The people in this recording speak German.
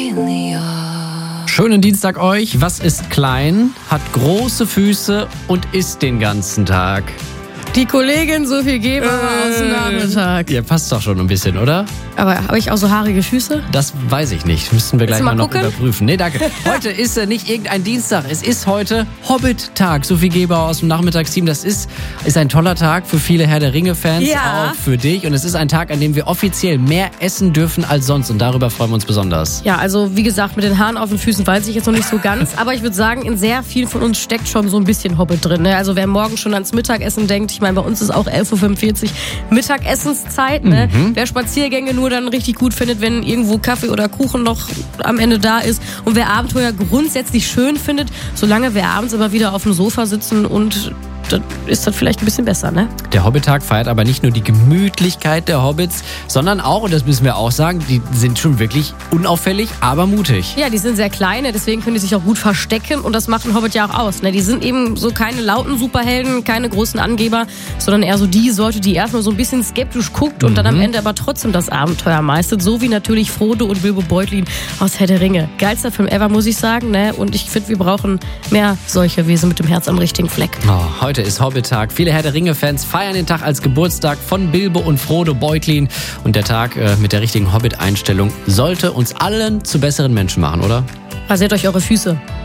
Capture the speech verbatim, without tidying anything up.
Schönen Dienstag euch. Was ist klein, hat große Füße und isst den ganzen Tag? Die Kollegin Sophie Geber äh, aus dem Nachmittag. Ihr passt doch schon ein bisschen, oder? Aber habe ich auch so haarige Füße? Das weiß ich nicht. Müssten wir gleich mal, mal noch gucken? überprüfen. Nee, danke. Heute ist äh, nicht irgendein Dienstag. Es ist heute Hobbit-Tag. Sophie Geber aus dem Nachmittagsteam. Das ist, ist ein toller Tag für viele Herr der Ringe-Fans. Ja. Auch für dich. Und es ist ein Tag, an dem wir offiziell mehr essen dürfen als sonst. Und darüber freuen wir uns besonders. Ja, also wie gesagt, mit den Haaren auf den Füßen weiß ich jetzt noch nicht so ganz. Aber ich würde sagen, in sehr vielen von uns steckt schon so ein bisschen Hobbit drin. Ne? Also wer morgen schon ans Mittagessen denkt, ich meine, bei uns ist auch elf Uhr fünfundvierzig Mittagessenszeit. Ne? Mhm. Wer Spaziergänge nur dann richtig gut findet, wenn irgendwo Kaffee oder Kuchen noch am Ende da ist. Und wer Abenteuer grundsätzlich schön findet, solange wir abends immer wieder auf dem Sofa sitzen und dann ist das vielleicht ein bisschen besser, ne? Der Hobbit-Tag feiert aber nicht nur die Gemütlichkeit der Hobbits, sondern auch, und das müssen wir auch sagen, die sind schon wirklich unauffällig, aber mutig. Ja, die sind sehr kleine, deswegen können die sich auch gut verstecken und das macht ein Hobbit ja auch aus. Ne? Die sind eben so keine lauten Superhelden, keine großen Angeber, sondern eher so die Sorte, die erstmal so ein bisschen skeptisch guckt und mhm. dann am Ende aber trotzdem das Abenteuer meistert. So wie natürlich Frodo und Bilbo Beutlin aus Herr der Ringe. Geilster Film ever, muss ich sagen. Ne? Und ich finde, wir brauchen mehr solche Wesen mit dem Herz am richtigen Fleck. Oh, heute ist Hobbit-Tag. Viele Herr der Ringe-Fans feiern den Tag als Geburtstag von Bilbo und Frodo Beutlin. Und der Tag äh, mit der richtigen Hobbit-Einstellung sollte uns allen zu besseren Menschen machen, oder? Rasiert euch eure Füße.